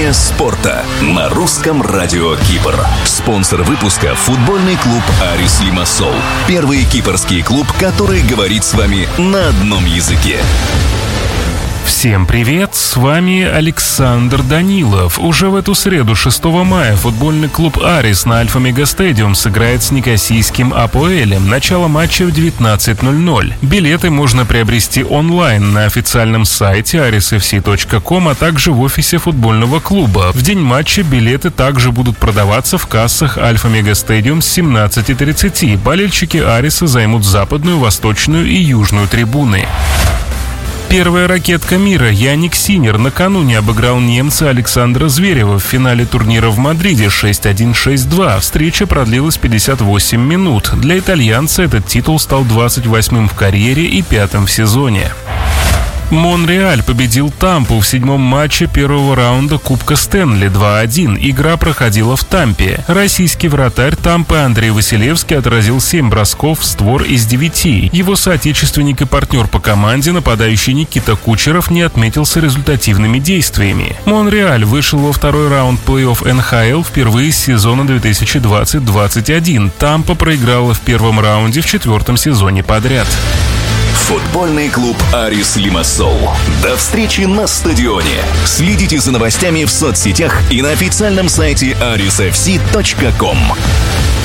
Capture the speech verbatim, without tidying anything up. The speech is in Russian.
Время спорта на русском радио Кипр. Спонсор выпуска — футбольный клуб «Арис Лимассол». Первый кипрский клуб, который говорит с вами на одном языке. Всем привет, с вами Александр Данилов. Уже в эту среду, шестого мая, футбольный клуб «Арис» на Альфа-Мега Стадиум сыграет с никосийским «Апоэлем». Начало матча в девятнадцать ноль ноль. Билеты можно приобрести онлайн на официальном сайте арис эф си точка ком, а также в офисе футбольного клуба. В день матча билеты также будут продаваться в кассах Альфа-Мега Стадиум с семнадцати тридцати. Болельщики «Ариса» займут западную, восточную и южную трибуны. Первая ракетка мира Яник Синер накануне обыграл немца Александра Зверева в финале турнира в Мадриде шесть один шесть два. Встреча продлилась пятьдесят восемь минут. Для итальянца этот титул стал двадцать восьмым в карьере и пятым в сезоне. Монреаль победил Тампу в седьмом матче первого раунда Кубка Стэнли два один. Игра проходила в Тампе. Российский вратарь Тампы Андрей Василевский отразил семь бросков в створ из девяти. Его соотечественник и партнер по команде, нападающий Никита Кучеров, не отметился результативными действиями. Монреаль вышел во второй раунд плей-офф эн ха эл впервые с сезона две тысячи двадцать — двадцать один. Тампа проиграла в первом раунде в четвертом сезоне подряд. Футбольный клуб «Арис Лимассол». До встречи на стадионе. Следите за новостями в соцсетях и на официальном сайте арис эф си точка ком.